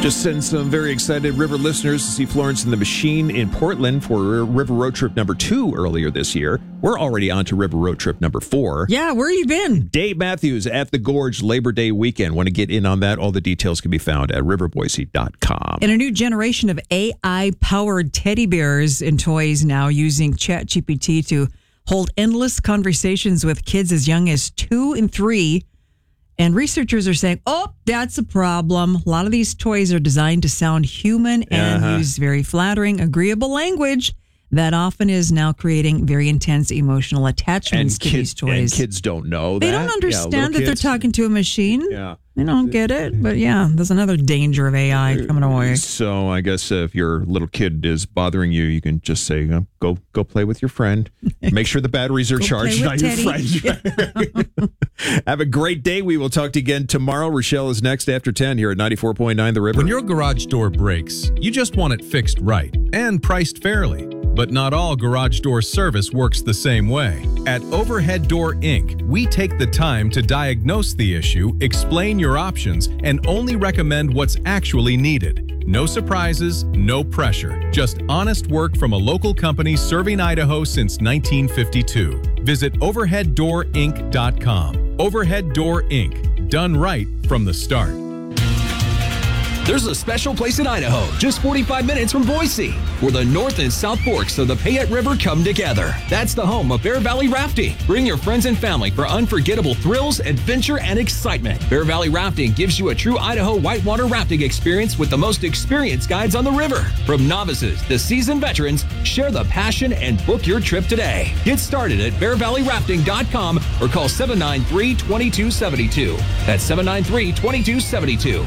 Just send some very excited River listeners to see Florence and the Machine in Portland for River Road Trip number 2 earlier this year. We're already on to River Road Trip number 4. Yeah, where you been? Dave Matthews at the Gorge Labor Day weekend. Want to get in on that? All the details can be found at riverboise.com. And a new generation of AI-powered teddy bears and toys now using ChatGPT to hold endless conversations with kids as young as 2 and 3. And researchers are saying, that's a problem. A lot of these toys are designed to sound human and use very flattering, agreeable language that often is now creating very intense emotional attachments to these toys. And kids don't know that. They don't understand that they're talking to a machine. Yeah. They don't get it. But yeah, there's another danger of AI coming away. So I guess if your little kid is bothering you, you can just say, go play with your friend. Make sure the batteries are charged on your friend. Have a great day. We will talk to you again tomorrow. Rochelle is next after 10 here at 94.9 The River. When your garage door breaks, you just want it fixed right and priced fairly. But not all garage door service works the same way. At Overhead Door Inc., we take the time to diagnose the issue, explain your options, and only recommend what's actually needed. No surprises, no pressure. Just honest work from a local company serving Idaho since 1952. Visit overheaddoorinc.com. Overhead Door Inc. Done right from the start. There's a special place in Idaho, just 45 minutes from Boise, where the North and South Forks of the Payette River come together. That's the home of Bear Valley Rafting. Bring your friends and family for unforgettable thrills, adventure, and excitement. Bear Valley Rafting gives you a true Idaho whitewater rafting experience with the most experienced guides on the river. From novices to seasoned veterans, share the passion and book your trip today. Get started at bearvalleyrafting.com or call 793-2272. That's 793-2272.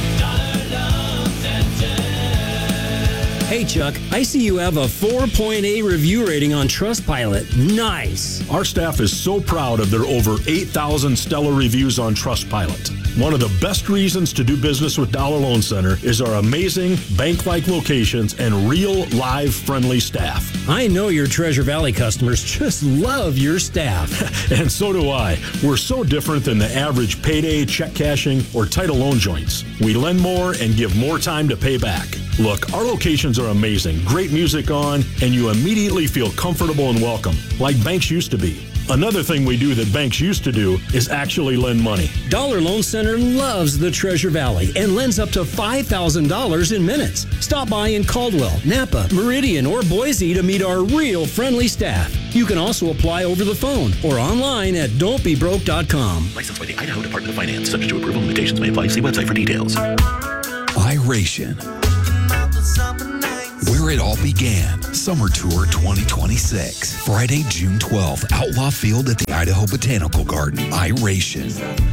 Hey, Chuck, I see you have a 4.8 review rating on Trustpilot. Nice. Our staff is so proud of their over 8,000 stellar reviews on Trustpilot. One of the best reasons to do business with Dollar Loan Center is our amazing bank-like locations and real, live, friendly staff. I know your Treasure Valley customers just love your staff. And so do I. We're so different than the average payday, check cashing, or title loan joints. We lend more and give more time to pay back. Look, our locations are amazing. Great music on, and you immediately feel comfortable and welcome, like banks used to be. Another thing we do that banks used to do is actually lend money. Dollar Loan Center loves the Treasure Valley and lends up to $5,000 in minutes. Stop by in Caldwell, Napa, Meridian, or Boise to meet our real friendly staff. You can also apply over the phone or online at don'tbebroke.com. Licensed by the Idaho Department of Finance. Subject to approval. Limitations may apply. See website for details. Iration. Where it all began. Summer Tour 2026. Friday, June 12th. Outlaw Field at the Idaho Botanical Garden. Iration.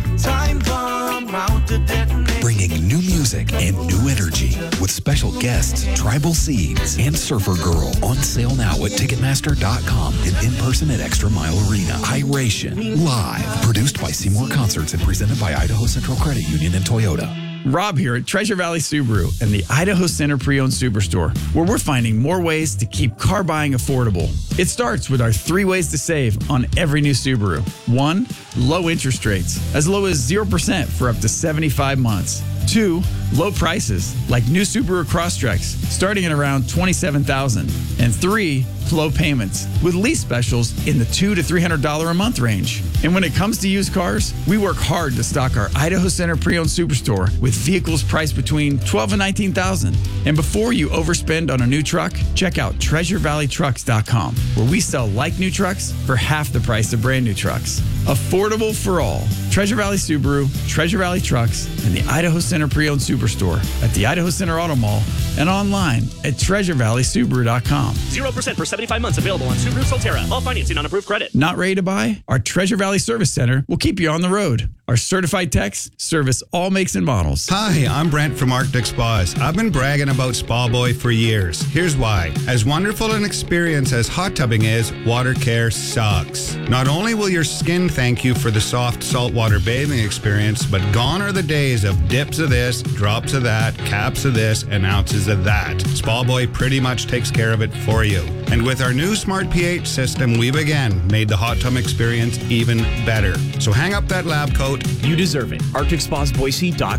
Bringing new music and new energy with special guests, Tribal Seeds, and Surfer Girl. On sale now at Ticketmaster.com and in person at Extra Mile Arena. Iration. Live. Produced by Seymour Concerts and presented by Idaho Central Credit Union and Toyota. Rob here at Treasure Valley Subaru and the Idaho Center Pre-Owned Superstore, where we're finding more ways to keep car buying affordable. It starts with our 3 ways to save on every new Subaru. 1, low interest rates, as low as 0% for up to 75 months. 2, low prices, like new Subaru Crosstreks, starting at around $27,000. And 3, low payments, with lease specials in the $200 to $300 a month range. And when it comes to used cars, we work hard to stock our Idaho Center Pre-Owned Superstore with vehicles priced between $12,000 and $19,000. And before you overspend on a new truck, check out TreasureValleyTrucks.com, where we sell like new trucks for half the price of brand new trucks. Affordable for all. Treasure Valley Subaru, Treasure Valley Trucks, and the Idaho Center Pre-Owned Superstore at the Idaho Center Auto Mall and online at TreasureValleySubaru.com. 0% for 75 months available on Subaru Solterra. All financing on approved credit. Not ready to buy? Our Treasure Valley Service Center will keep you on the road. Our certified techs service all makes and models. Hi, I'm Brent from Arctic Spas. I've been bragging about Spa Boy for years. Here's why. As wonderful an experience as hot tubbing is, water care sucks. Not only will your skin thank you for the soft saltwater bathing experience, but gone are the days of dips of this, drops of that, caps of this, and ounces of that. Spa Boy pretty much takes care of it for you. And with our new Smart pH system, we've again made the hot tub experience even better. So hang up that lab coat. You deserve it. ArcticSpasBoise.com.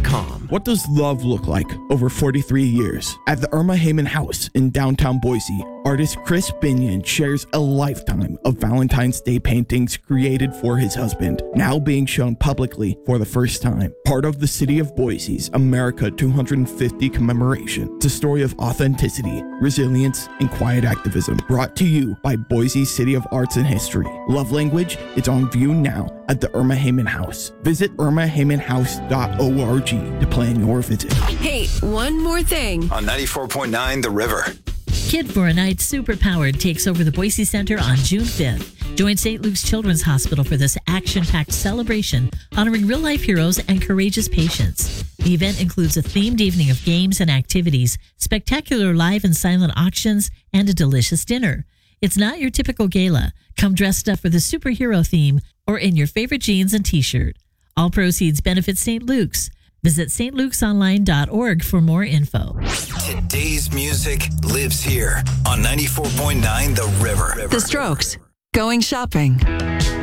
Mom, what does love look like over 43 years? At the Irma Heyman House in downtown Boise, artist Chris Binion shares a lifetime of Valentine's Day paintings created for his husband, now being shown publicly for the first time. Part of the City of Boise's America 250 commemoration. It's a story of authenticity, resilience, and quiet activism, brought to you by Boise City of Arts and History. Love Language is on view now at the Irma Heyman House. Visit irmaheymanhouse.org to plan your visit. Hey, one more thing. On 94.9 The River. Kid for a Night Superpowered takes over the Boise Center on June 5th. Join St. Luke's Children's Hospital for this action-packed celebration honoring real-life heroes and courageous patients. The event includes a themed evening of games and activities, spectacular live and silent auctions, and a delicious dinner. It's not your typical gala. Come dressed up for the superhero theme or in your favorite jeans and t-shirt. All proceeds benefit St. Luke's. Visit stlukesonline.org for more info. Today's music lives here on 94.9 The River. The Strokes. Going shopping.